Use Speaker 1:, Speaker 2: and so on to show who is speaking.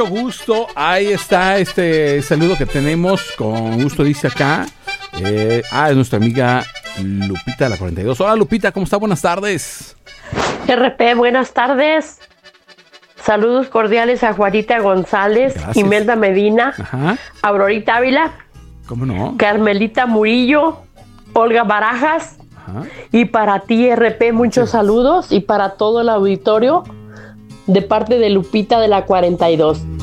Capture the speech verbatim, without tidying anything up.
Speaker 1: mucho gusto. Ahí está este saludo que tenemos. Con gusto dice acá. Eh, ah, es nuestra amiga Lupita de la cuarenta y dos. Hola Lupita, ¿cómo está? Buenas tardes.
Speaker 2: R P, buenas tardes. Saludos cordiales a Juanita González,
Speaker 1: Gracias.
Speaker 2: Imelda Medina,
Speaker 1: Ajá.
Speaker 2: Aurorita Ávila,
Speaker 1: ¿Cómo no?
Speaker 2: Carmelita Murillo, Olga Barajas.
Speaker 1: Ajá.
Speaker 2: Y para ti, R P, muchos saludos. Y para todo el auditorio, de parte de Lupita de la cuarenta y dos.